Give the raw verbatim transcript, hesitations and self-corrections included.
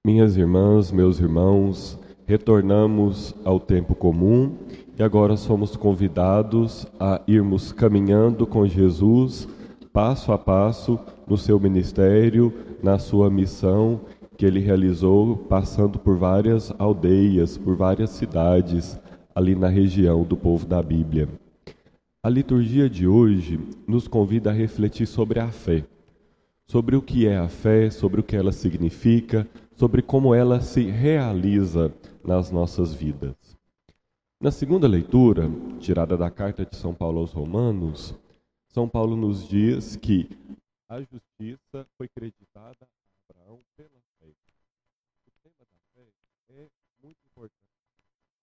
Minhas irmãs, meus irmãos, retornamos ao tempo comum e agora somos convidados a irmos caminhando com Jesus, passo a passo, no seu ministério, na sua missão que ele realizou, passando por várias aldeias, por várias cidades, ali na região do povo da Bíblia. A liturgia de hoje nos convida a refletir sobre a fé, sobre o que é a fé, sobre o que ela significa, sobre como ela se realiza nas nossas vidas. Na segunda leitura, tirada da carta de São Paulo aos Romanos, São Paulo nos diz que a justiça foi creditada a Abraão pela